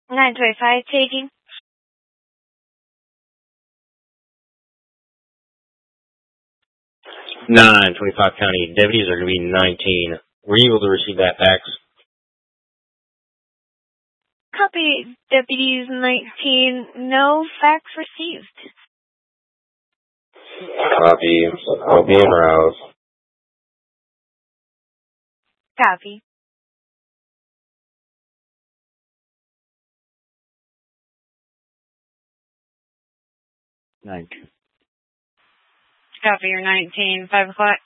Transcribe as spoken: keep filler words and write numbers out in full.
nine twenty-five, taking. nine twenty-five County deputies are going to be nineteen. Were you able to receive that fax? Copy, deputies nineteen. No fax received. Copy. I'll be in route. Copy. nineteen. Copy, you're nineteen. five o'clock.